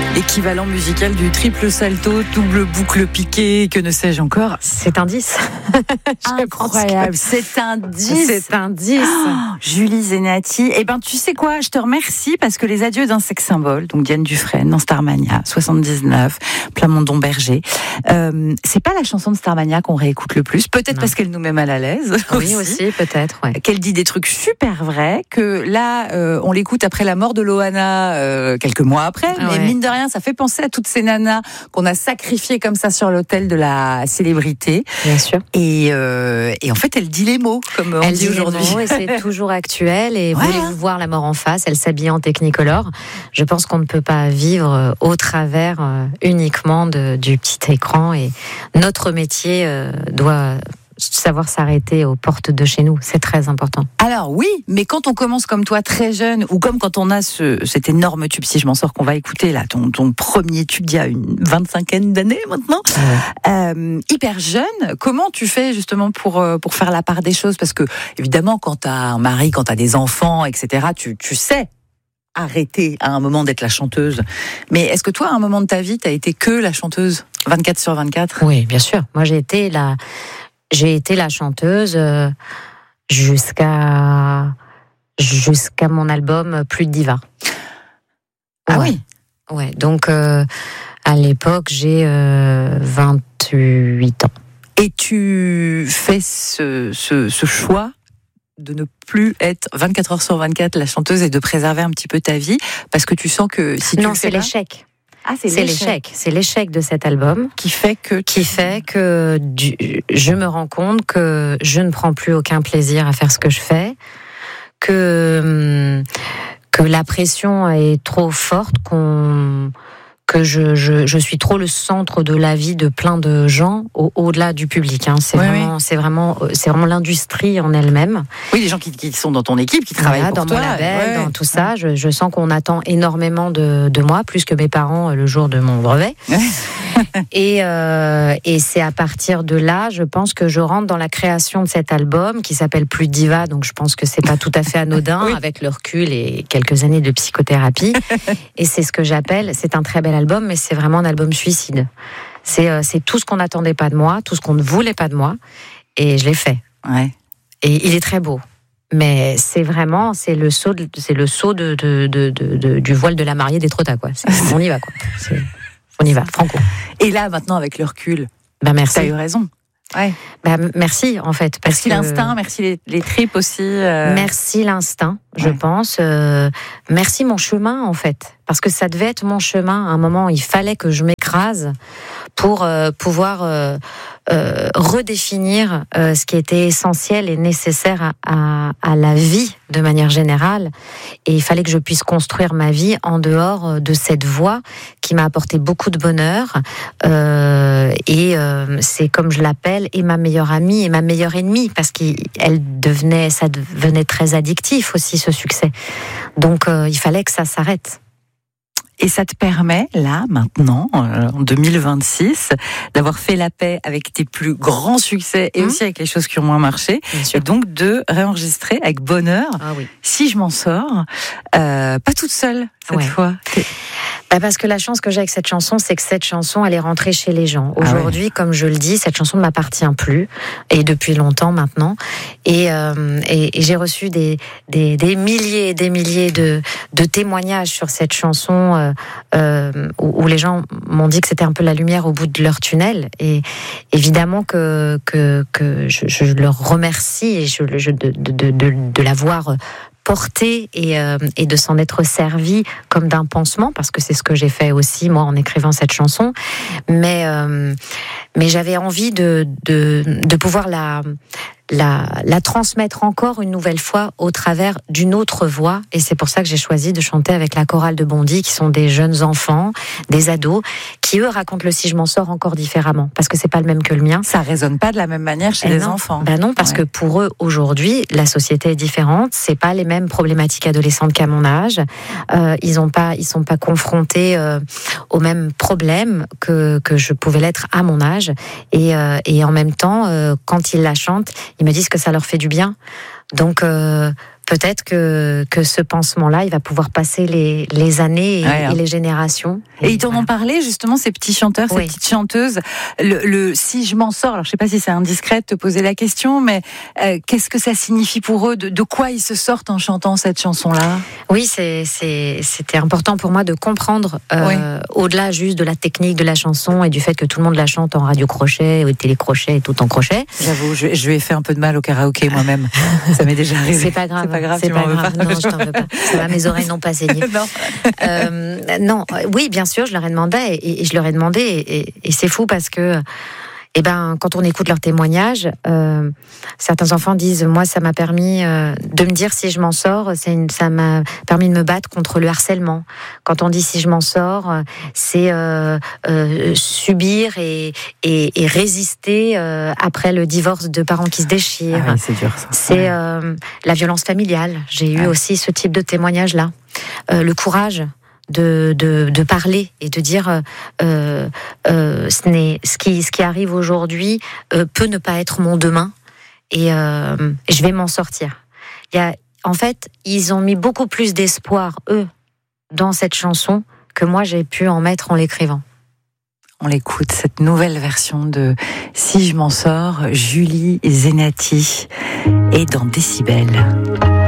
Équivalent musical du triple salto, double boucle piquée, que ne sais-je encore. C'est un 10. Incroyable, c'est un 10. C'est un 10. Oh, Julie Zenati. Eh ben, tu sais quoi, je te remercie parce que les adieux d'un sexe symbole, donc Diane Dufresne dans Starmania, 79, Plamondon-Berger. C'est pas la chanson de Starmania qu'on réécoute le plus, peut-être parce qu'elle nous met mal à l'aise. Oui, aussi peut-être. Ouais. Qu'elle dit des trucs super vrais, que là, on l'écoute après la mort de Loana, quelques mois après, mais mine de rien, ça fait penser à toutes ces nanas qu'on a sacrifiées comme ça sur l'autel de la célébrité. Bien sûr. Et en fait, elle dit les mots, comme on dit aujourd'hui. Et c'est toujours actuel. Et voulez-vous voir la mort en face? Elle s'habille en Technicolor. Je pense qu'on ne peut pas vivre au travers uniquement du petit écran. Et notre métier doit savoir s'arrêter aux portes de chez nous. C'est très important. Alors oui, mais quand on commence comme toi très jeune, ou comme quand on a cet énorme tube, si je m'en sors, qu'on va écouter là, ton premier tube d'il y a une 25aine d'années maintenant, hyper jeune, comment tu fais justement pour faire la part des choses? Parce que évidemment, quand t'as un mari, quand t'as des enfants, etc., tu sais arrêter à un moment d'être la chanteuse. Mais est-ce que toi, à un moment de ta vie, t'as été que la chanteuse 24/24? Oui, bien sûr. Moi, j'ai été la chanteuse jusqu'à mon album Plus de Diva. Ah oui. Ouais. Donc à l'époque, j'ai 28 ans. Et tu fais ce choix de ne plus être 24h/24 la chanteuse et de préserver un petit peu ta vie parce que tu sens que si tu non, c'est l'échec. Ah, c'est l'échec. C'est l'échec de cet album qui fait que je me rends compte que je ne prends plus aucun plaisir à faire ce que je fais, que la pression est trop forte, que je suis trop le centre de la vie de plein de gens au-delà du public. Hein. C'est vraiment l'industrie en elle-même. Oui, les gens qui sont dans ton équipe, qui travaillent pour dans toi. Dans mon label, dans tout ça. Je sens qu'on attend énormément de moi, plus que mes parents le jour de mon brevet. Et c'est à partir de là, je pense que je rentre dans la création de cet album qui s'appelle Plus de Diva, donc je pense que c'est pas tout à fait anodin avec le recul et quelques années de psychothérapie. Et c'est ce que j'appelle, c'est un très bel album, mais c'est vraiment un album suicide. C'est tout ce qu'on n'attendait pas de moi, tout ce qu'on ne voulait pas de moi, et je l'ai fait. Ouais. Et il est très beau. Mais c'est le saut du voile de la mariée des Trotta, quoi. On y va, quoi. On y va, franco. Et là, maintenant, avec le recul, merci. T'as eu raison. Ouais. Merci, en fait. Merci l'instinct, merci les tripes aussi. Merci l'instinct, je pense. Merci mon chemin, en fait. Parce que ça devait être mon chemin. À un moment, il fallait que je m'écrase pour pouvoir redéfinir ce qui était essentiel et nécessaire à la vie de manière générale. Et il fallait que je puisse construire ma vie en dehors de cette voie qui m'a apporté beaucoup de bonheur. C'est comme je l'appelle, et ma meilleure amie et ma meilleure ennemie, parce que ça devenait très addictif aussi, ce succès. Donc il fallait que ça s'arrête. Et ça te permet, là, maintenant, en 2026, d'avoir fait la paix avec tes plus grands succès et aussi avec les choses qui ont moins marché. Et donc de réenregistrer avec bonheur, Si je m'en sors, pas toute seule cette fois. Parce que la chance que j'ai avec cette chanson, c'est que cette chanson, elle est rentrée chez les gens. Aujourd'hui, comme je le dis, cette chanson ne m'appartient plus, et depuis longtemps maintenant. Et j'ai reçu des milliers et des milliers de témoignages sur cette chanson où les gens m'ont dit que c'était un peu la lumière au bout de leur tunnel. Et évidemment que je leur remercie et de l'avoir porté et de s'en être servi comme d'un pansement, parce que c'est ce que j'ai fait aussi moi en écrivant cette chanson, mais j'avais envie de pouvoir la transmettre encore une nouvelle fois au travers d'une autre voix, et c'est pour ça que j'ai choisi de chanter avec la chorale de Bondy, qui sont des jeunes enfants, des ados, qui eux racontent le Si je m'en sors encore différemment, parce que c'est pas le même que le mien. Ça résonne pas de la même manière chez les enfants. Non, parce que pour eux aujourd'hui, la société est différente, c'est pas les mêmes problématiques adolescentes qu'à mon âge, ils sont pas confrontés aux mêmes problèmes que je pouvais l'être à mon âge, et en même temps, quand ils la chantent, ils me disent que ça leur fait du bien. Donc peut-être que ce pansement-là, il va pouvoir passer les années et les générations. Et ils t'en ont parlé, justement, ces petits chanteurs, ces petites chanteuses. Si je m'en sors, alors je sais pas si c'est indiscret de te poser la question, mais qu'est-ce que ça signifie pour eux? De quoi ils se sortent en chantant cette chanson-là? Oui, c'était important pour moi de comprendre, au-delà juste de la technique de la chanson et du fait que tout le monde la chante en radio-crochet, ou télécrochet et tout en crochet. J'avoue, je lui ai fait un peu de mal au karaoké moi-même. Ça m'est déjà arrivé. C'est pas grave. C'est pas grave. Non, je t'en veux pas. Ça va, mes oreilles n'ont pas saigné. Non. Oui, bien sûr, je leur ai demandé et je leur ai demandé et c'est fou parce que quand on écoute leurs témoignages, certains enfants disent, moi, ça m'a permis de me dire si je m'en sors, ça m'a permis de me battre contre le harcèlement. Quand on dit si je m'en sors, c'est subir et résister après le divorce de parents qui se déchirent. Ah oui, c'est dur, ça. C'est la violence familiale. J'ai eu aussi ce type de témoignage-là. Le courage de parler et de dire ce qui arrive aujourd'hui peut ne pas être mon demain et je vais m'en sortir. En fait, ils ont mis beaucoup plus d'espoir, eux, dans cette chanson que moi j'ai pu en mettre en l'écrivant. On l'écoute, cette nouvelle version de Si je m'en sors, Julie Zenati est dans Décibel.